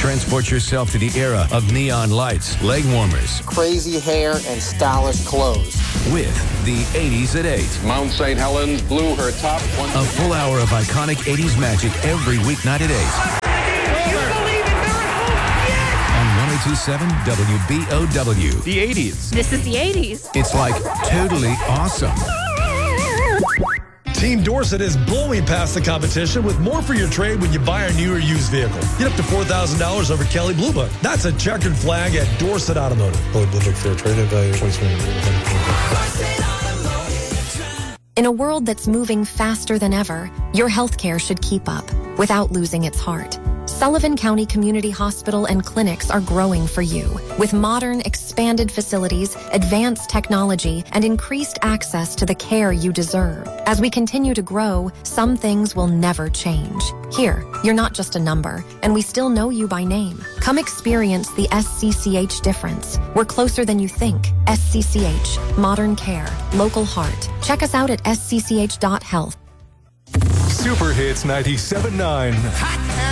Transport yourself to the era of neon lights, leg warmers, crazy hair, and stylish clothes. With the 80s at 8. Mount St. Helens blew her top one. A full hour of iconic 80s magic every weeknight at 8. You believe in miracles? Yes! On 1027 WBOW. The 80s. This is the 80s. It's like totally awesome. Team Dorset is blowing past the competition with more for your trade when you buy a new or used vehicle. Get up to $4,000 over Kelley Blue Book. That's a checkered flag at Dorset Automotive. Kelley Blue Book fair trade value. In a world that's moving faster than ever, your healthcare should keep up without losing its heart. Sullivan County Community Hospital and clinics are growing for you with modern, expanded facilities, advanced technology, and increased access to the care you deserve. As we continue to grow, some things will never change. Here, you're not just a number, and we still know you by name. Come experience the SCCH difference. We're closer than you think. SCCH, modern care, local heart. Check us out at scch.health. Super Hits 97.9.